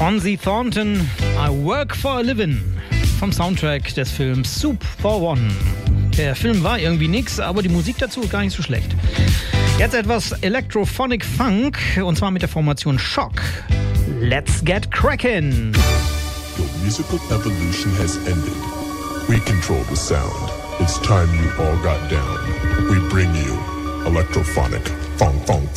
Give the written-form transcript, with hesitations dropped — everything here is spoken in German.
Fonzie Thornton, I Work for a Living, vom Soundtrack des Films Soup for One. Der Film war irgendwie nix, aber die Musik dazu ist gar nicht so schlecht. Jetzt etwas Electrophonic Funk, und zwar mit der Formation Shock. Let's get crackin'! Your musical evolution has ended. We control the sound. It's time you all got down. We bring you electrophonic funk.